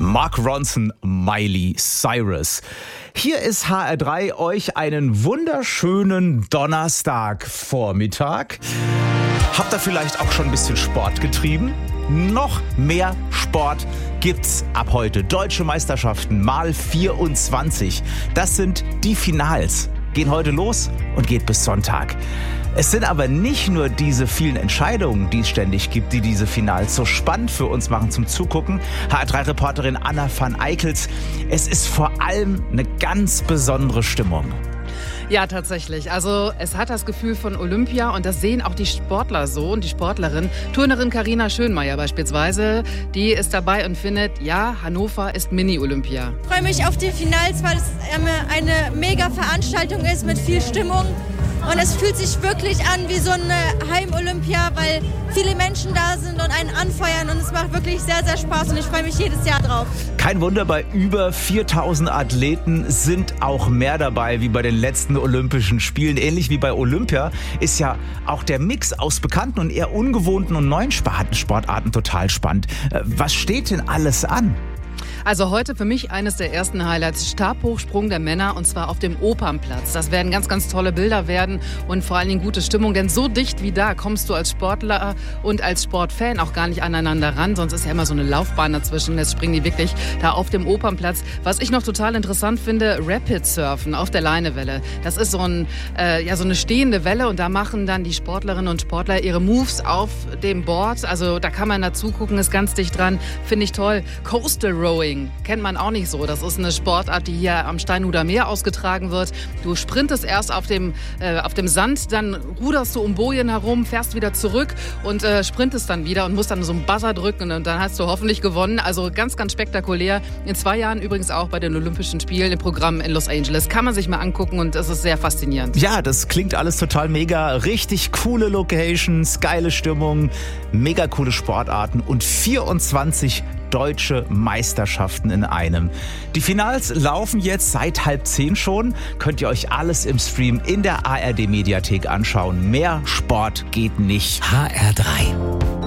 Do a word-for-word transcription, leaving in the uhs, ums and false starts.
Mark Ronson, Miley Cyrus. Hier ist H R drei, euch einen wunderschönen Donnerstagvormittag. Habt ihr vielleicht auch schon ein bisschen Sport getrieben? Noch mehr Sport gibt's ab heute. Deutsche Meisterschaften mal vierundzwanzig. Das sind die Finals. Gehen heute los und geht bis Sonntag. Es sind aber nicht nur diese vielen Entscheidungen, die es ständig gibt, die diese Finals so spannend für uns machen zum Zugucken. H R drei Reporterin Anna van Eickels. Es ist vor allem eine ganz besondere Stimmung. Ja, tatsächlich. Also es hat das Gefühl von Olympia und das sehen auch die Sportler so und die Sportlerin. Turnerin Carina Schönmeier beispielsweise, die ist dabei und findet, ja, Hannover ist Mini-Olympia. Ich freue mich auf die Finals, weil es eine mega Veranstaltung ist mit viel Stimmung. Und es fühlt sich wirklich an wie so eine Heim-Olympia, weil viele Menschen da sind und einen anfeuern. Und es macht wirklich sehr, sehr Spaß und ich freue mich jedes Jahr drauf. Kein Wunder, bei über viertausend Athleten sind auch mehr dabei wie bei den letzten Olympischen Spielen. Ähnlich wie bei Olympia ist ja auch der Mix aus bekannten und eher ungewohnten und neuen Sportarten total spannend. Was steht denn alles an? Also heute für mich eines der ersten Highlights, Stabhochsprung der Männer und zwar auf dem Opernplatz. Das werden ganz, ganz tolle Bilder werden und vor allen Dingen gute Stimmung, denn so dicht wie da kommst du als Sportler und als Sportfan auch gar nicht aneinander ran, sonst ist ja immer so eine Laufbahn dazwischen. Jetzt springen die wirklich da auf dem Opernplatz. Was ich noch total interessant finde, Rapid Surfen auf der Leinewelle. Das ist so, ein, äh, ja, so eine stehende Welle und da machen dann die Sportlerinnen und Sportler ihre Moves auf dem Board. Also da kann man dazu gucken, ist ganz dicht dran, finde ich toll. Coastal Rowing kennt man auch nicht so. Das ist eine Sportart, die hier am Steinhuder Meer ausgetragen wird. Du sprintest erst auf dem, äh, auf dem Sand, dann ruderst du um Bojen herum, fährst wieder zurück und äh, sprintest dann wieder und musst dann so einen Buzzer drücken und dann hast du hoffentlich gewonnen. Also ganz, ganz spektakulär. In zwei Jahren übrigens auch bei den Olympischen Spielen im Programm in Los Angeles. Kann man sich mal angucken und es ist sehr faszinierend. Ja, das klingt alles total mega. Richtig coole Locations, geile Stimmung, mega coole Sportarten und vierundzwanzig deutsche Meisterschaften in einem. Die Finals laufen jetzt seit halb zehn schon. Könnt ihr euch alles im Stream in der A R D Mediathek anschauen. Mehr Sport geht nicht. H R drei.